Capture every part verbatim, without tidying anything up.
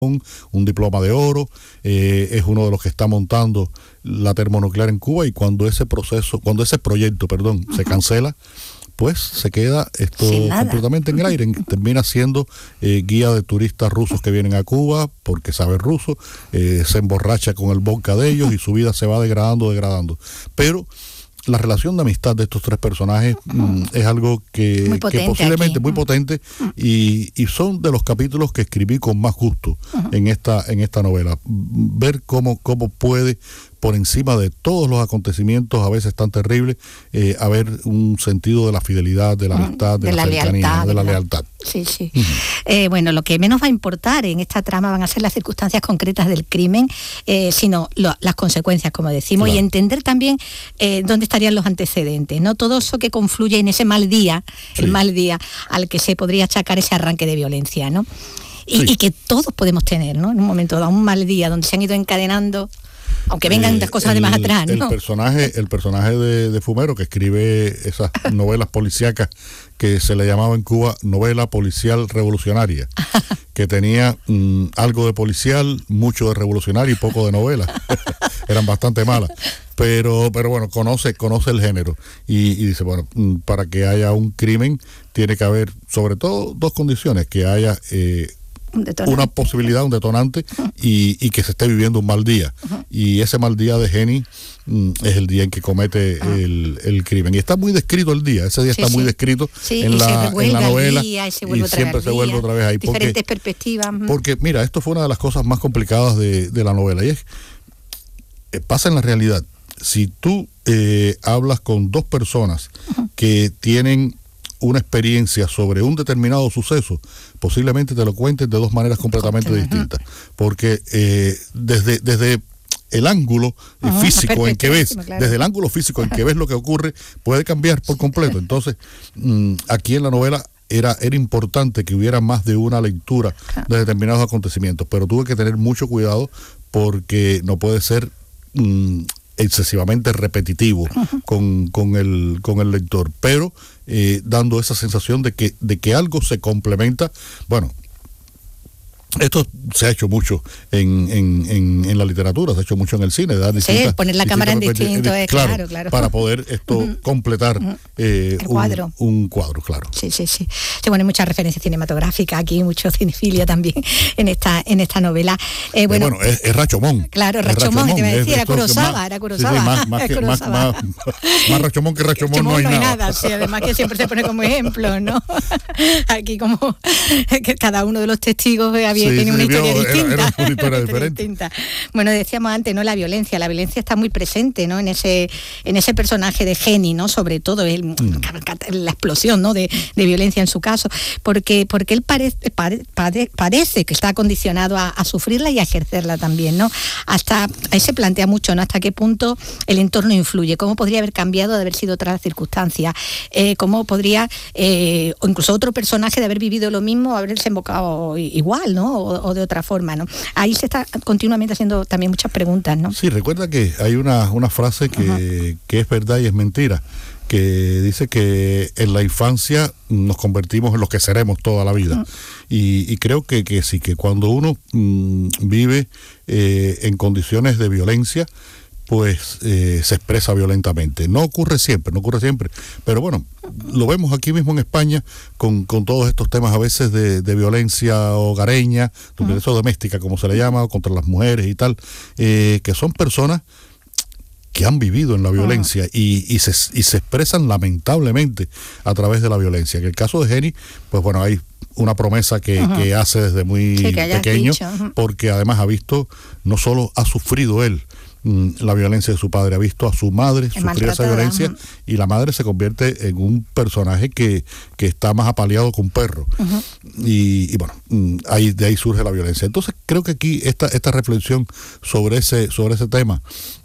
un diploma de oro, eh, es uno de los que está montando la termonuclear en Cuba, y cuando ese proceso, cuando ese proyecto, perdón, uh-huh. se cancela, pues se queda esto completamente en el aire. Termina siendo eh, guía de turistas rusos que vienen a Cuba porque sabe ruso, eh, se emborracha con el vodka de ellos y su vida se va degradando, degradando. Pero la relación de amistad de estos tres personajes uh-huh. es algo que, que posiblemente aquí. muy potente uh-huh. y, y son de los capítulos que escribí con más gusto uh-huh. en esta en esta novela. Ver cómo, cómo puede, por encima de todos los acontecimientos a veces tan terribles, eh, haber un sentido de la fidelidad, de la amistad, de, de la, la cercanía, lealtad, de la lealtad. Sí, sí. Uh-huh. Eh, bueno, lo que menos va a importar en esta trama van a ser las circunstancias concretas del crimen, eh, sino lo, las consecuencias, como decimos, claro. y entender también eh, dónde estarían los antecedentes, ¿no? Todo eso que confluye en ese mal día, sí. el mal día al que se podría achacar ese arranque de violencia, ¿no? Y, sí. y que todos podemos tener, ¿no? En un momento dado, un mal día donde se han ido encadenando, aunque vengan las eh, cosas el, de más atrás, ¿no? El personaje, el personaje de, de Fumero, que escribe esas novelas policíacas que se le llamaba en Cuba novela policial revolucionaria, que tenía mmm, algo de policial, mucho de revolucionario y poco de novela. Eran bastante malas. Pero, pero bueno, conoce, conoce el género y, y dice, bueno, para que haya un crimen tiene que haber, sobre todo, dos condiciones: que haya eh, una posibilidad, un detonante, uh-huh. y, y que se esté viviendo un mal día. Uh-huh. Y ese mal día de Geni mm, es el día en que comete uh-huh. el, el crimen. Y está muy descrito el día, ese día sí, está sí. muy descrito sí, en, la, en la novela. Día, y, se y siempre se vuelve otra vez ahí. Diferentes porque, perspectivas. Uh-huh. Porque, mira, esto fue una de las cosas más complicadas de, de la novela. Y es, eh, pasa en la realidad. Si tú eh, hablas con dos personas uh-huh. que tienen una experiencia sobre un determinado suceso, posiblemente te lo cuenten de dos maneras completamente uh-huh. distintas, porque eh, desde, desde el ángulo uh-huh. físico en que ves, claro. desde el ángulo físico en que ves lo que ocurre, puede cambiar por completo. Entonces, mmm, aquí en la novela Era, era importante que hubiera más de una lectura de determinados acontecimientos, pero tuve que tener mucho cuidado porque no puede ser mmm, excesivamente repetitivo uh-huh. con, con, el, con el lector, pero eh, dando esa sensación de que, de que algo se complementa. Bueno, esto se ha hecho mucho en, en, en, en la literatura, se ha hecho mucho en el cine, dar distintas, sí, poner la cámara en distinto, eh, claro, claro, claro, para poder esto uh-huh. completar uh-huh. Eh, el cuadro. Un, un cuadro, claro. Sí, sí, sí. Sí, bueno, hay muchas referencias cinematográficas aquí, mucho cinefilia también en esta en esta novela. Eh, bueno, eh, bueno, es, es Rashomon. Claro, Rashomon, te iba a decir, era Kurosawa, era Kurosawa. Sí, sí, más, más, que, más, más, más Rashomon que Rashomon, Rashomon no hay, no hay nada. nada. Sí, además que siempre se pone como ejemplo, ¿no? Aquí como que cada uno de los testigos había sí, tiene sí, una historia vio, distinta. Era, era una historia diferente. distinta. Bueno, decíamos antes, ¿no? La violencia, la violencia está muy presente, ¿no? En ese en ese personaje de Geni, ¿no? Sobre todo el, mm. la explosión, ¿no? De, de violencia en su caso, porque porque él parece pare, pare, parece que está condicionado a, a sufrirla y a ejercerla también, ¿no? Hasta ahí se plantea mucho, ¿no? Hasta qué punto el entorno influye, cómo podría haber cambiado de haber sido otras circunstancias, eh, cómo podría eh, o incluso otro personaje de haber vivido lo mismo haberse embocado igual, ¿no? O, o de otra forma, ¿no? Ahí se está continuamente haciendo también muchas preguntas, ¿no? Sí, recuerda que hay una, una frase que, uh-huh. que es verdad y es mentira, que dice que en la infancia nos convertimos en los que seremos toda la vida. Uh-huh. Y, y creo que, que sí, que cuando uno mmm, vive eh, en condiciones de violencia, pues eh, se expresa violentamente. No ocurre siempre, no ocurre siempre, pero bueno, lo vemos aquí mismo en España con, con todos estos temas a veces de, de violencia hogareña, de violencia uh-huh. doméstica, como se le llama, contra las mujeres y tal, eh, que son personas que han vivido en la violencia uh-huh. y, y, se, y se expresan lamentablemente a través de la violencia. En el caso de Geni, pues bueno, hay una promesa que, uh-huh. que hace desde muy sí, pequeño, uh-huh. porque además ha visto, no solo ha sufrido él la violencia de su padre, ha visto a su madre es sufrir esa violencia uh-huh. y la madre se convierte en un personaje que, que está más apaleado que un perro uh-huh. y, y bueno, ahí, de ahí surge la violencia. Entonces creo que aquí esta, esta reflexión sobre ese, sobre ese tema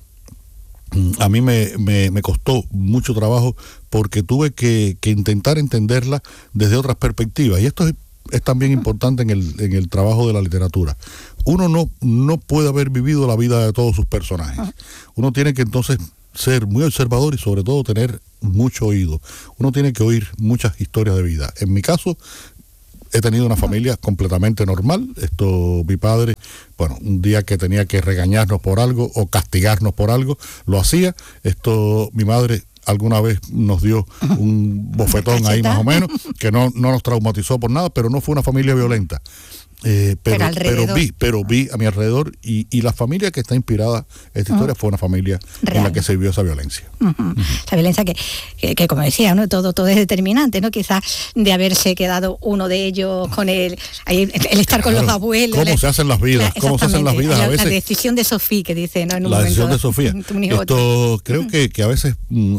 a mí me, me, me costó mucho trabajo porque tuve que, que intentar entenderla desde otras perspectivas, y esto es, es también importante en el, en el trabajo de la literatura. Uno no, no puede haber vivido la vida de todos sus personajes. Uno tiene que entonces ser muy observador y sobre todo tener mucho oído. Uno tiene que oír muchas historias de vida. En mi caso, he tenido una familia completamente normal. Esto, mi padre, bueno, un día que tenía que regañarnos por algo o castigarnos por algo, lo hacía. Esto, mi madre alguna vez nos dio un bofetón ahí más o menos, que no, no nos traumatizó por nada, pero no fue una familia violenta. Eh, pero, pero, pero vi pero vi a mi alrededor y, y la familia que está inspirada en esta uh-huh. historia fue una familia real, en la que se vivió esa violencia. Uh-huh. Uh-huh. Esa violencia que, que, que como decía, ¿no? todo, todo es determinante, ¿no? Quizás de haberse quedado uno de ellos con el, el, el estar con claro. los abuelos. ¿Cómo la, se hacen las vidas? ¿Cómo se hacen las vidas? La, a veces, la decisión de Sofía, que dice, ¿no? En un la momento, decisión de Sofía. Esto, creo uh-huh. que, que a veces un,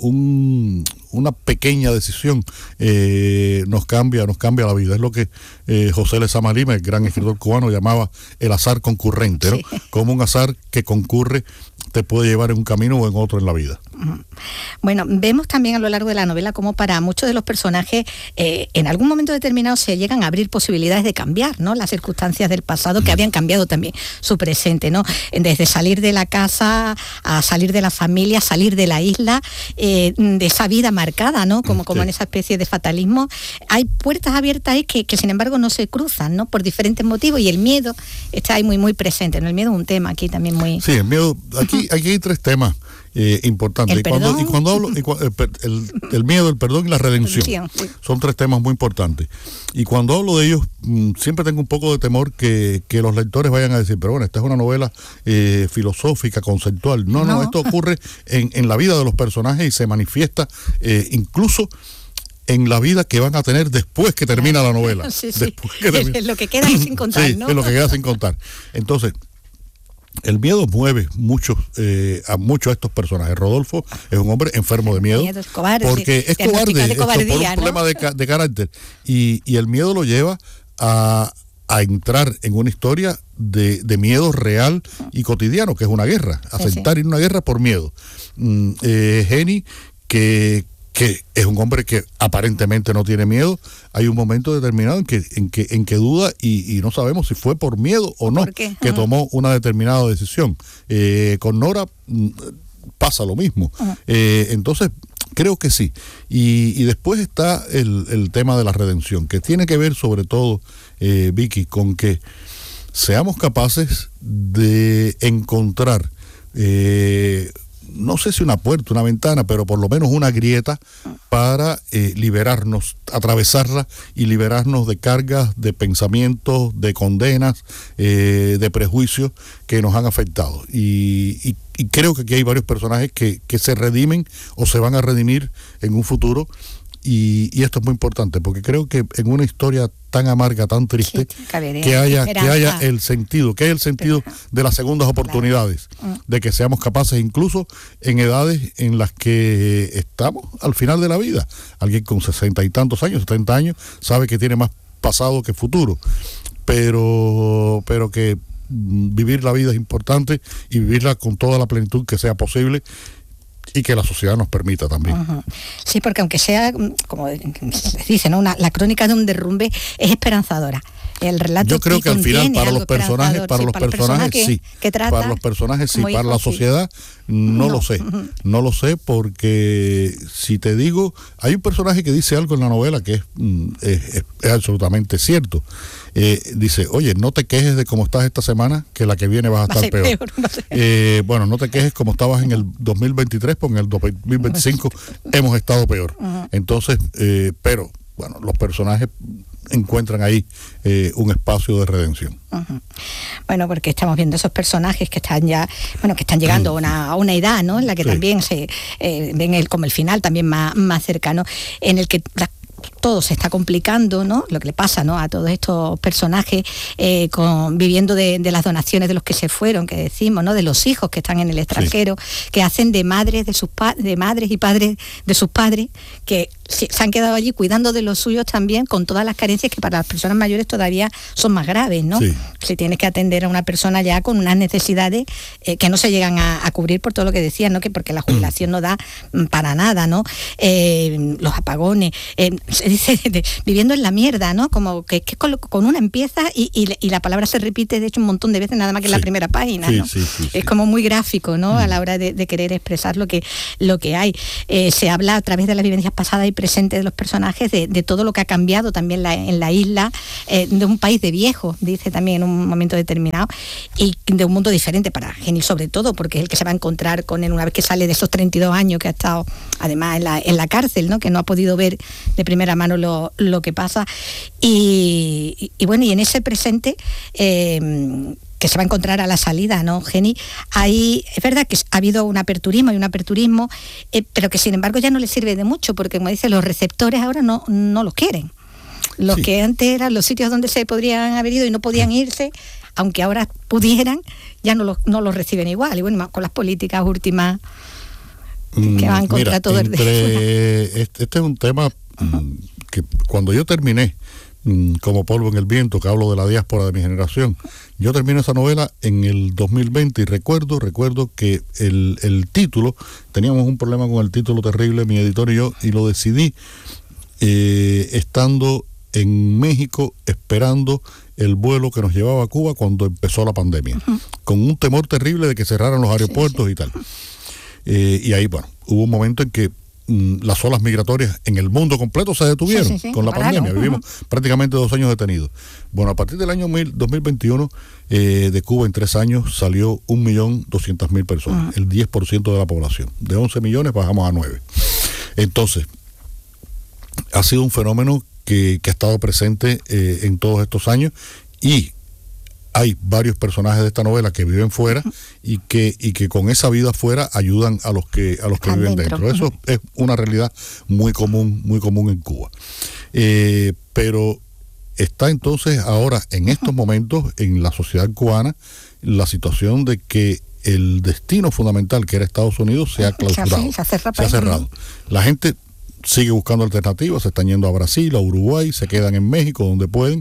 un una pequeña decisión eh, nos cambia, nos cambia la vida. Es lo que eh, José Lezama Lima, el gran escritor cubano, llamaba el azar concurrente, ¿no? Sí. Como un azar que concurre te puede llevar en un camino o en otro en la vida. Bueno, vemos también a lo largo de la novela cómo para muchos de los personajes eh, en algún momento determinado se llegan a abrir posibilidades de cambiar, ¿no? Las circunstancias del pasado que habían cambiado también su presente, ¿no? Desde salir de la casa a salir de la familia, salir de la isla, eh, de esa vida marcada, ¿no? Como, como sí. en esa especie de fatalismo. Hay puertas abiertas ahí que, que sin embargo no se cruzan, ¿no? Por diferentes motivos, y el miedo está ahí muy, muy presente, ¿no? El miedo es un tema aquí también muy... Sí, el miedo, aquí, aquí hay tres temas eh, importantes. El y, cuando, perdón. y cuando hablo, y cu- el, el miedo, el perdón y la redención, Sí. son tres temas muy importantes. Y cuando hablo de ellos, mmm, siempre tengo un poco de temor que, que los lectores vayan a decir, pero bueno, esta es una novela eh, filosófica, conceptual. No, no, no, esto ocurre en, en la vida de los personajes y se manifiesta eh, incluso en la vida que van a tener después que termina la novela. Sí, sí. Después que termina. Es lo que queda sin contar, sí, ¿no? es lo que queda sin contar. Entonces, el miedo mueve mucho, eh, a muchos de estos personajes. Rodolfo es un hombre enfermo de miedo, miedo es cobarde, porque sí. es cobarde, de cobardía, por un ¿no? problema de, de carácter. Y, y el miedo lo lleva a, a entrar en una historia de, de miedo real y cotidiano, que es una guerra, a sí, sentar sí. en una guerra por miedo. Mm, eh, Geni, que... que es un hombre que aparentemente no tiene miedo, hay un momento determinado en que en que en que duda y, y no sabemos si fue por miedo o no que uh-huh. tomó una determinada decisión. Eh, con Nora mm, pasa lo mismo. Uh-huh. Eh, entonces, creo que sí. Y, y después está el, el tema de la redención, que tiene que ver sobre todo, eh, Vicky, con que seamos capaces de encontrar eh, no sé si una puerta, una ventana, pero por lo menos una grieta para eh, liberarnos, atravesarla y liberarnos de cargas, de pensamientos, de condenas, eh, de prejuicios que nos han afectado. Y, y, y creo que aquí hay varios personajes que, que se redimen o se van a redimir en un futuro. Y, y esto es muy importante, porque creo que en una historia tan amarga, tan triste, sí, que haya que haya el sentido, que haya el sentido de las segundas oportunidades, claro. de que seamos capaces incluso en edades en las que estamos al final de la vida. Alguien con sesenta y tantos años, setenta años, sabe que tiene más pasado que futuro, pero, pero que vivir la vida es importante y vivirla con toda la plenitud que sea posible, y que la sociedad nos permita también. Uh-huh. Sí, porque aunque sea, como se dice, ¿no? Una, la crónica de un derrumbe es esperanzadora. El relato Yo creo que al final para los personajes, para sí, los para personajes que, sí, que trata, para los personajes sí, para hijo, la sociedad sí. no, no lo sé, uh-huh. no lo sé porque si te digo, hay un personaje que dice algo en la novela que es, es, es, es absolutamente cierto. Eh, dice, oye, no te quejes de cómo estás esta semana, que la que viene vas a estar peor. peor eh, bueno, no te quejes como estabas en el dos mil veintitrés, porque en el dos mil veinticinco hemos estado peor. Uh-huh. Entonces, eh, pero, bueno, los personajes encuentran ahí eh, un espacio de redención. Uh-huh. Bueno, porque estamos viendo esos personajes que están ya, bueno, que están llegando a una, a una edad, ¿no? En la que sí. también se eh, ven el, como el final también más, más cercano, en el que la, todo se está complicando, ¿no? Lo que le pasa, ¿no? A todos estos personajes eh, con, viviendo de, de las donaciones de los que se fueron, que decimos, ¿no? De los hijos que están en el extranjero, sí. que hacen de madres de sus pa- de madres y padres de sus padres, que se han quedado allí cuidando de los suyos también, con todas las carencias que para las personas mayores todavía son más graves, ¿no? Sí. Si tienes que atender a una persona ya con unas necesidades eh, que no se llegan a, a cubrir por todo lo que decían, ¿no? Que porque la jubilación no da para nada, ¿no? Eh, los apagones, eh, se dice de, de, viviendo en la mierda, ¿no? Como que, que con, con una empieza y, y, y la palabra se repite de hecho un montón de veces nada más que sí. en la primera página, sí, ¿no? Sí, sí, sí. Es como muy gráfico, ¿no? Mm. A la hora de, de querer expresar lo que, lo que hay. Eh, se habla a través de las vivencias pasadas y presente de los personajes, de, de todo lo que ha cambiado también la, en la isla, eh, de un país de viejos, dice también en un momento determinado, y de un mundo diferente para Geni sobre todo, porque es el que se va a encontrar con él una vez que sale de esos treinta y dos años que ha estado además en la, en la cárcel, ¿no? Que no ha podido ver de primera mano lo, lo que pasa. Y, y, y bueno, y en ese presente eh, que se va a encontrar a la salida, ¿no, Geni? Ahí es verdad que ha habido un aperturismo y un aperturismo, eh, pero que sin embargo ya no le sirve de mucho, porque como dice, los receptores ahora no, no los quieren. Los sí. que antes eran los sitios donde se podrían haber ido y no podían irse, aunque ahora pudieran, ya no los, no los reciben igual. Y bueno, más con las políticas últimas que van contra Mira, todo entre, el... Este, este es un tema uh-huh. que cuando yo terminé Como polvo en el viento, que hablo de la diáspora de mi generación, yo terminé esa novela en el dos mil veinte y recuerdo, recuerdo que el, el título, teníamos un problema con el título terrible, mi editor y yo, y lo decidí eh, estando en México esperando el vuelo que nos llevaba a Cuba cuando empezó la pandemia, uh-huh. con un temor terrible de que cerraran los aeropuertos sí, sí. y tal. Eh, y ahí, bueno, hubo un momento en que mm, las olas migratorias en el mundo completo se detuvieron sí, sí, sí. con la Pararon. pandemia. Vivimos uh-huh. prácticamente dos años detenidos. Bueno, a partir del año dos mil veintiuno, eh, de Cuba en tres años salió un millón doscientas mil personas, uh-huh. el diez por ciento de la población. De once millones bajamos a nueve. Entonces, ha sido un fenómeno que, que ha estado presente eh, en todos estos años, y hay varios personajes de esta novela que viven fuera uh-huh. y que y que con esa vida fuera ayudan a los que a los que viven dentro. dentro. Eso uh-huh. es una realidad muy común, muy común en Cuba. Eh, pero está entonces ahora, en estos uh-huh. momentos, en la sociedad cubana, la situación de que el destino fundamental, que era Estados Unidos, se ha clausurado, se ha, se se ha cerrado. La gente sigue buscando alternativas, se están yendo a Brasil, a Uruguay, se quedan en México donde pueden,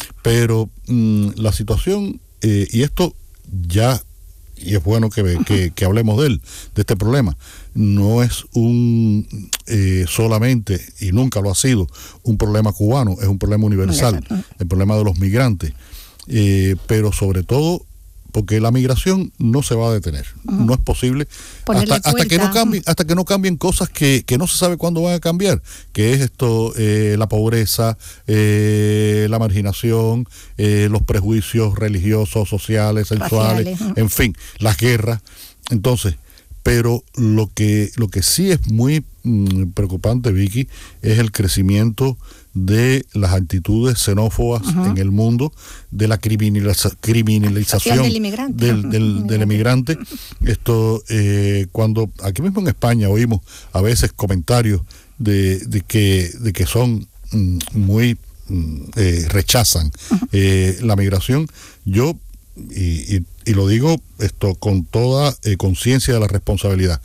pero mmm, la situación, eh, y esto ya, y es bueno que, que, que hablemos de él, de este problema, no es un eh, solamente, y nunca lo ha sido, un problema cubano, es un problema universal, el problema de los migrantes, eh, pero sobre todo porque la migración no se va a detener, uh-huh. no es posible hasta, hasta que no cambien, hasta que no cambien cosas que, que no se sabe cuándo van a cambiar, que es esto, eh, la pobreza, eh, la marginación, eh, los prejuicios religiosos, sociales, sexuales, Raciales, uh-huh. en fin, las guerras. Entonces, pero lo que lo que sí es muy mm, preocupante, Vicky, es el crecimiento de las actitudes xenófobas uh-huh. en el mundo, de la criminaliza- criminalización del inmigrante. Del, del, del emigrante. Esto, eh, cuando aquí mismo en España oímos a veces comentarios de, de que de que son mm, muy mm, eh, rechazan uh-huh. eh, la migración. Yo y, y, y lo digo esto con toda eh, conciencia de la responsabilidad.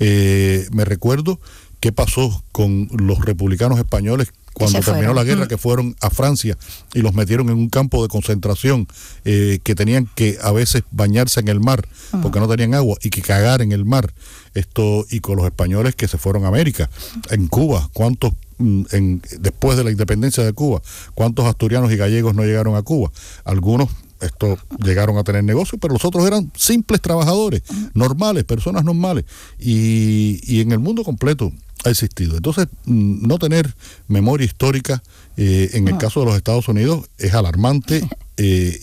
Eh, me recuerdo qué pasó con los republicanos españoles cuando terminó la guerra, que fueron a Francia y los metieron en un campo de concentración, eh, que tenían que a veces bañarse en el mar porque no tenían agua, y que cagar en el mar. Esto, y con los españoles que se fueron a América, en Cuba, ¿cuántos en, después de la independencia de Cuba, cuántos asturianos y gallegos no llegaron a Cuba? Algunos esto llegaron a tener negocios, pero los otros eran simples trabajadores, normales, personas normales, y, y en el mundo completo ha existido. Entonces, no tener memoria histórica eh, en el caso de los Estados Unidos es alarmante eh,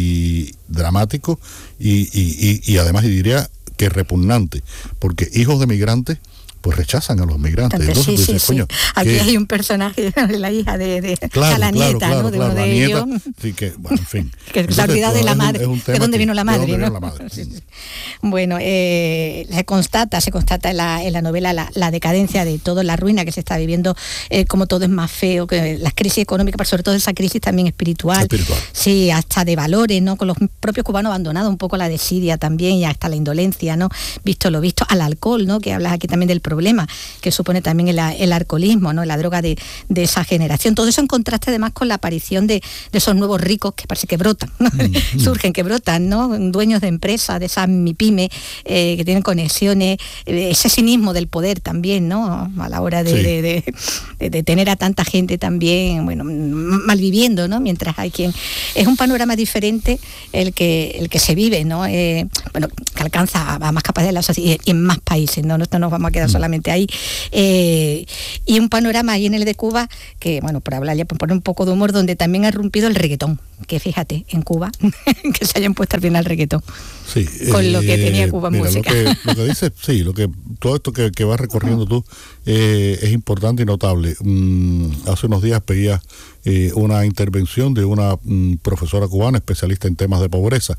y dramático, y, y, y, y además, y diría que repugnante, porque hijos de migrantes pues rechazan a los migrantes. Entonces, Entonces, sí, dices, sí, coño, sí. Aquí ¿qué? Hay un personaje de la hija de, de claro, la claro, nieta, claro, ¿no? De claro, uno la de nieta, ellos. sí, que, bueno, en fin. Que Entonces, se ha olvidado de la madre, un, un de dónde vino la madre, ¿de dónde ¿no? vino la madre? Sí, sí. Bueno, eh, se constata, se constata en la, en la novela la, la decadencia de todo, la ruina que se está viviendo, eh, como todo es más feo, que las crisis económicas, pero sobre todo esa crisis también espiritual, espiritual. Sí, hasta de valores, ¿no? Con los propios cubanos abandonados, un poco la desidia también, y hasta la indolencia, ¿no? Visto lo visto, al alcohol, ¿no? Que hablas aquí también del problema que supone también el, el alcoholismo, ¿no? La droga de, de esa generación. Todo eso en contraste además con la aparición de, de esos nuevos ricos que parece que brotan, ¿no? Mm-hmm. Surgen, que brotan, ¿no? Dueños de empresas, de esas MIPYME, eh, que tienen conexiones, eh, ese cinismo del poder también, ¿no? A la hora de, sí. de, de, de, de tener a tanta gente también, bueno, malviviendo, ¿no? Mientras hay quien... Es un panorama diferente el que, el que se vive, ¿no? Eh, bueno, que alcanza a, a más capacidad de la sociedad y en más países, no, no nos vamos a quedar solamente ahí. Eh, y un panorama ahí en el de Cuba, que bueno, por hablar ya, por poner un poco de humor, donde también ha irrumpido el reggaetón, que fíjate, en Cuba, que se hayan puesto al final el reggaetón. Sí, con eh, lo que tenía Cuba en mira, música. Lo que, lo que dice, sí, lo que todo esto que, que vas recorriendo tú eh, es importante y notable. Mm, hace unos días pedía eh, una intervención de una mm, profesora cubana especialista en temas de pobreza,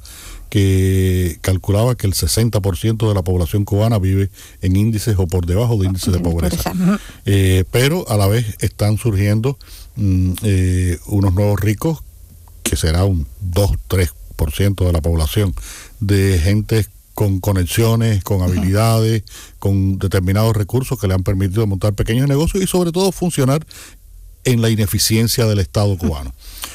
que calculaba que el sesenta por ciento de la población cubana vive en índices o por debajo de índices de pobreza. Eh, pero a la vez están surgiendo mm, eh, unos nuevos ricos, que será un dos, tres por ciento de la población, de gente con conexiones, con habilidades, con determinados recursos que le han permitido montar pequeños negocios y sobre todo funcionar en la ineficiencia del Estado cubano.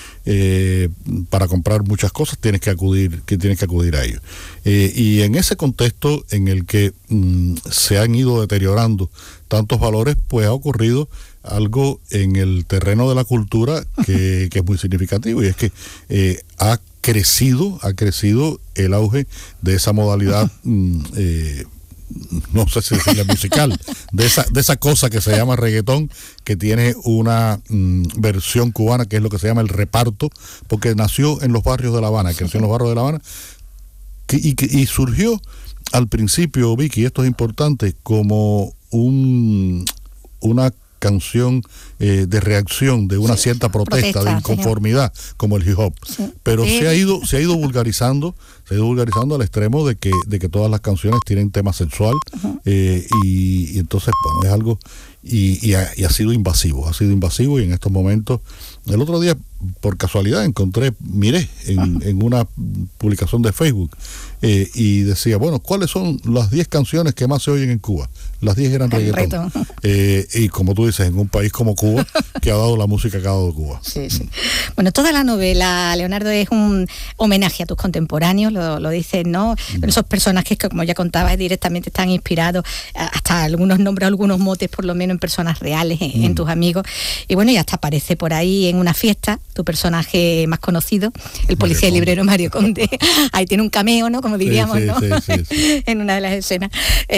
Eh, para comprar muchas cosas tienes que acudir, que tienes que acudir a ellos. Eh, y en ese contexto en el que mm, se han ido deteriorando tantos valores, pues ha ocurrido algo en el terreno de la cultura que, que es muy significativo, y es que eh, ha crecido, ha crecido el auge de esa modalidad mm, eh, no sé si decirle musical, de esa, de esa cosa que se llama reggaetón, que tiene una mm, versión cubana que es lo que se llama el reparto, porque nació en los barrios de La Habana, creció en los barrios de La Habana, que, y, que, y surgió al principio, Vicky, esto es importante, como un una canción eh, de reacción de una sí, cierta protesta, protesta, de inconformidad, señor, como el hip hop, sí, pero sí. se ha ido se ha ido vulgarizando, se ha ido vulgarizando al extremo de que de que todas las canciones tienen tema sexual, uh-huh. eh, y, y entonces bueno, es algo y, y, ha, y ha sido invasivo, ha sido invasivo y en estos momentos, el otro día por casualidad encontré, miré en, uh-huh. en una publicación de Facebook eh, y decía, bueno, ¿cuáles son las diez canciones que más se oyen en Cuba? Las diez eran el reggaetón. Eh, y como tú dices, en un país como Cuba, que ha dado la música que ha dado Cuba. Sí, sí. Bueno, toda la novela, Leonardo, es un homenaje a tus contemporáneos, lo, lo dicen, ¿no? Mm. Esos personajes que, como ya contabas, directamente están inspirados, hasta algunos nombres, algunos motes, por lo menos en personas reales, en, mm. en tus amigos. Y bueno, y hasta aparece por ahí en una fiesta tu personaje más conocido, el policía y librero Mario Conde. Ahí tiene un cameo, ¿no? Como diríamos, sí, sí, ¿no? Sí, sí, sí. En una de las escenas.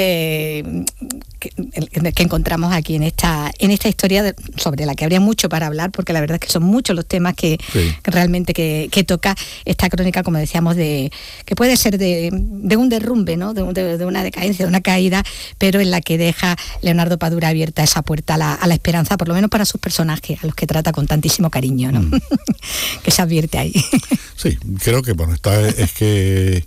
Eh, Que, que encontramos aquí en esta en esta historia de, sobre la que habría mucho para hablar, porque la verdad es que son muchos los temas que, sí. que realmente que, que toca esta crónica, como decíamos, de que puede ser de, de un derrumbe, ¿no? de, de, de una decadencia, de una caída, pero en la que deja Leonardo Padura abierta esa puerta a la, a la esperanza, por lo menos para sus personajes, a los que trata con tantísimo cariño, ¿no? Mm. Que se advierte ahí. Sí, creo que bueno, está es que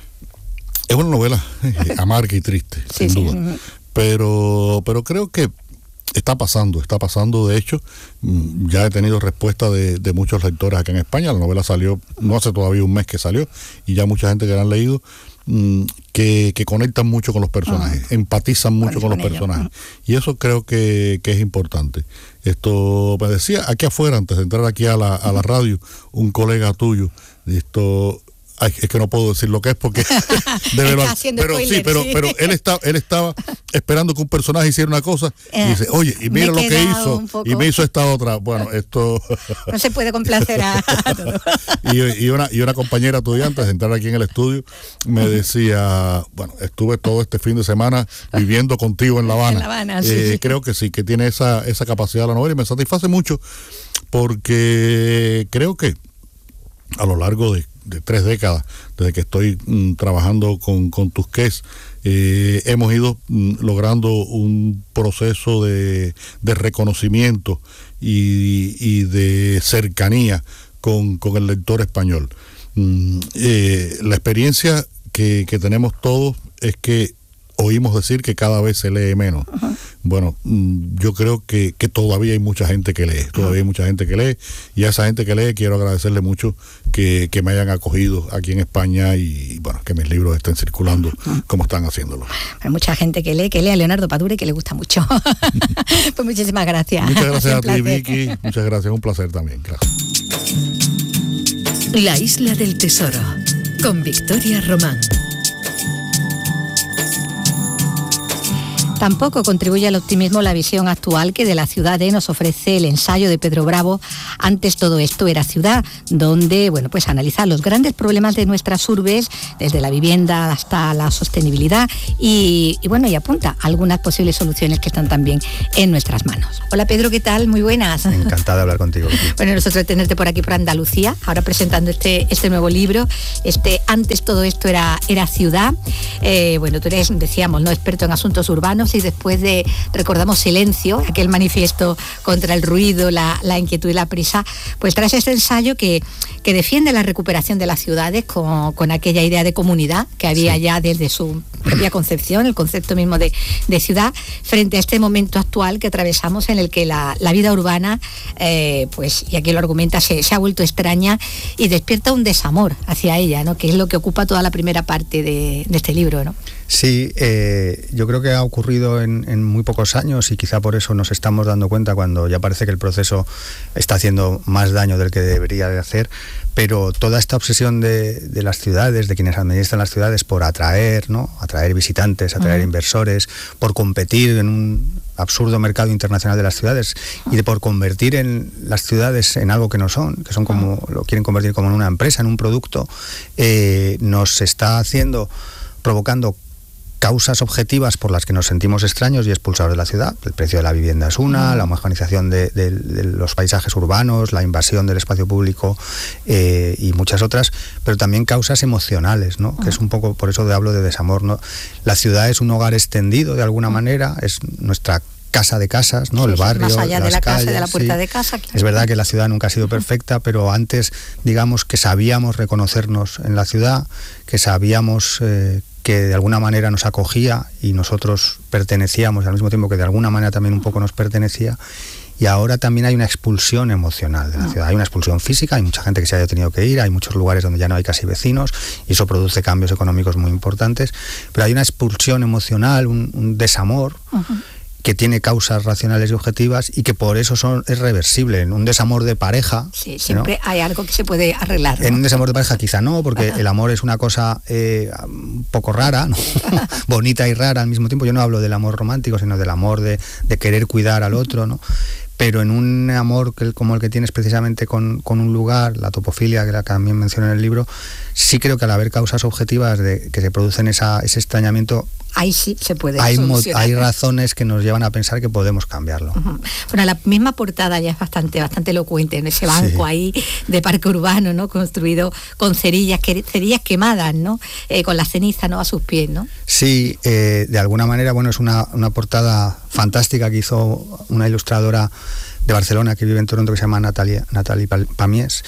es una novela eh, amarga y triste, sí, sin duda. Sí. Pero, pero creo que está pasando, está pasando. De hecho, ya he tenido respuesta de, de muchos lectores acá en España. La novela salió, no hace todavía un mes que salió, y ya mucha gente que la han leído, que, que conectan mucho con los personajes, ah, empatizan mucho con los personajes. Ello. Y eso creo que, que es importante. Esto me decía aquí afuera, antes de entrar aquí a la, a la radio, un colega tuyo, esto... Ay, es que no puedo decir lo que es porque debe lo, pero spoiler, sí, pero sí. pero él estaba él estaba esperando que un personaje hiciera una cosa y dice, oye, y mira lo que hizo y me hizo esta otra. Bueno, esto no se puede complacer a, a todo. y, y una y una compañera estudiante, de entrar aquí en el estudio, me decía, bueno, estuve todo este fin de semana viviendo contigo en La Habana. En La Habana, sí, eh, sí. Creo que sí, que tiene esa esa capacidad la novela y me satisface mucho, porque creo que a lo largo de de tres décadas, desde que estoy mm, trabajando con, con Tusquets, eh, hemos ido mm, logrando un proceso de, de reconocimiento y, y de cercanía con, con el lector español. Mm, eh, la experiencia que, que tenemos todos es que oímos decir que cada vez se lee menos. Uh-huh. Bueno, yo creo que, que todavía hay mucha gente que lee, todavía hay mucha gente que lee, y a esa gente que lee quiero agradecerle mucho que, que me hayan acogido aquí en España y bueno, que mis libros estén circulando uh-huh. como están haciéndolo. Hay mucha gente que lee, que lee a Leonardo Padura y que le gusta mucho. Pues muchísimas gracias. Muchas gracias a ti, Vicky, muchas gracias, un placer también. Gracias. La Isla del Tesoro, con Victoria Román. Tampoco contribuye al optimismo la visión actual que de la ciudad de nos ofrece el ensayo de Pedro Bravo, Antes todo esto era ciudad, donde bueno, pues analiza los grandes problemas de nuestras urbes, desde la vivienda hasta la sostenibilidad y, y bueno, y apunta algunas posibles soluciones que están también en nuestras manos. Hola Pedro, ¿qué tal? Muy buenas. Encantada de hablar contigo. Bueno, nosotros de tenerte por aquí por Andalucía, ahora presentando este, este nuevo libro, este Antes todo esto era, era ciudad. Eh, bueno, tú eres, decíamos, no experto en asuntos urbanos y después de, recordamos Silencio, aquel manifiesto contra el ruido, la, la inquietud y la prisa, pues traes este ensayo que, que defiende la recuperación de las ciudades con, con aquella idea de comunidad que había sí. ya desde su propia concepción, el concepto mismo de, de ciudad, frente a este momento actual que atravesamos en el que la, la vida urbana, eh, pues, y aquí lo argumenta, se, se ha vuelto extraña y despierta un desamor hacia ella, ¿no? Que es lo que ocupa toda la primera parte de, de este libro, ¿no? Sí, eh, yo creo que ha ocurrido en, en muy pocos años y quizá por eso nos estamos dando cuenta cuando ya parece que el proceso está haciendo más daño del que debería de hacer, pero toda esta obsesión de, de las ciudades, de quienes administran las ciudades por atraer, ¿no? atraer visitantes, atraer uh-huh. inversores, por competir en un absurdo mercado internacional de las ciudades y de por convertir en las ciudades en algo que no son, que son como, lo quieren convertir como en una empresa, en un producto, eh, nos está haciendo, provocando causas objetivas por las que nos sentimos extraños y expulsados de la ciudad. El precio de la vivienda es una, la homogeneización de, de, de los paisajes urbanos, la invasión del espacio público eh, y muchas otras, pero también causas emocionales, ¿no? Uh-huh. Que es un poco, por eso de hablo de desamor, ¿no? La ciudad es un hogar extendido de alguna manera, es nuestra casa de casas, ¿no? Sí, el barrio, más allá las de la calles, casa, de la puerta sí. de casa. Claro. Es verdad que la ciudad nunca ha sido perfecta, pero antes, digamos, que sabíamos reconocernos en la ciudad, que sabíamos eh, que de alguna manera nos acogía y nosotros pertenecíamos, al mismo tiempo que de alguna manera también un poco nos pertenecía. Y ahora también hay una expulsión emocional de la ciudad. Hay una expulsión física, hay mucha gente que se haya tenido que ir, hay muchos lugares donde ya no hay casi vecinos y eso produce cambios económicos muy importantes, pero hay una expulsión emocional, un, un desamor, uh-huh. que tiene causas racionales y objetivas y que por eso son, es reversible. En un desamor de pareja... Sí, siempre ¿no? hay algo que se puede arreglar, ¿no? En un desamor de pareja quizá no, porque el amor es una cosa eh, un poco rara, ¿no? bonita y rara al mismo tiempo. Yo no hablo del amor romántico, sino del amor de, de querer cuidar al otro, ¿no? Pero en un amor que, como el que tienes precisamente con, con un lugar, la topofilia, que la también menciono en el libro, sí creo que al haber causas objetivas de que se producen esa, ese extrañamiento, ahí sí se puede hay, solucionar. Hay razones que nos llevan a pensar que podemos cambiarlo. Uh-huh. Bueno, la misma portada ya es bastante bastante elocuente, en ese banco sí. ahí de parque urbano, ¿no? Construido con cerillas, que, cerillas quemadas, ¿no? Eh, con la ceniza, ¿no? A sus pies, ¿no? Sí, eh, de alguna manera, bueno, es una, una portada fantástica que hizo una ilustradora de Barcelona que vive en Toronto, que se llama Natalia, Natalie Pamies,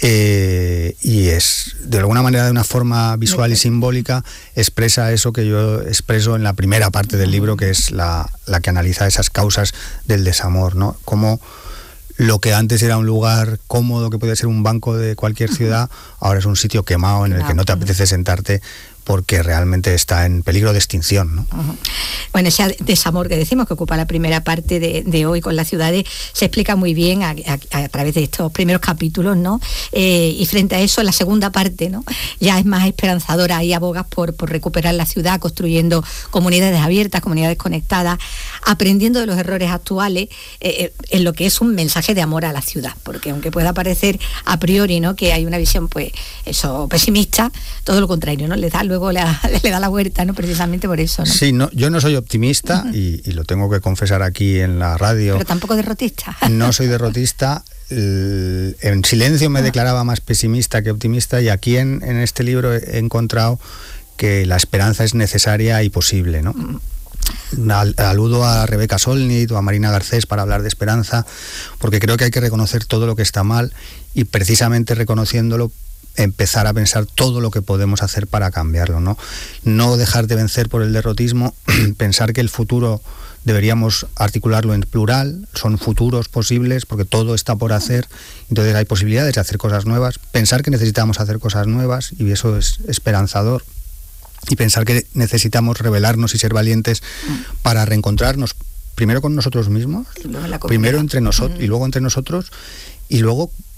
eh, y es, de alguna manera, de una forma visual y simbólica, expresa eso que yo expreso en la primera parte del libro, que es la, la que analiza esas causas del desamor, ¿no? Cómo lo que antes era un lugar cómodo, que podía ser un banco de cualquier ciudad, ahora es un sitio quemado en el que no te apetece sentarte porque realmente está en peligro de extinción, ¿no? Uh-huh. Bueno, ese desamor que decimos que ocupa la primera parte de, de hoy con las ciudades se explica muy bien a, a, a través de estos primeros capítulos, ¿no? Eh, y frente a eso, la segunda parte, ¿no? Ya es más esperanzadora y abogas por, por recuperar la ciudad, construyendo comunidades abiertas, comunidades conectadas, aprendiendo de los errores actuales, eh, en lo que es un mensaje de amor a la ciudad, porque aunque pueda parecer a priori, ¿no? Que hay una visión, pues, eso, pesimista, todo lo contrario, ¿no? Les da luego le, le da la vuelta, ¿no? Precisamente por eso, ¿no? Sí, no, yo no soy optimista uh-huh. y, y lo tengo que confesar aquí en la radio. Pero tampoco derrotista. No soy derrotista. El, en Silencio me uh-huh. declaraba más pesimista que optimista y aquí en, en este libro he encontrado que la esperanza es necesaria y posible, ¿no? Uh-huh. Al, aludo a Rebeca Solnit o a Marina Garcés para hablar de esperanza, porque creo que hay que reconocer todo lo que está mal y precisamente reconociéndolo empezar a pensar todo lo que podemos hacer para cambiarlo, ¿no? No dejar de vencer por el derrotismo, pensar que el futuro deberíamos articularlo en plural, son futuros posibles porque todo está por hacer, entonces hay posibilidades de hacer cosas nuevas, pensar que necesitamos hacer cosas nuevas y eso es esperanzador, y pensar que necesitamos rebelarnos y ser valientes para reencontrarnos primero con nosotros mismos, primero entre nosotros mm. y luego entre nosotros, y luego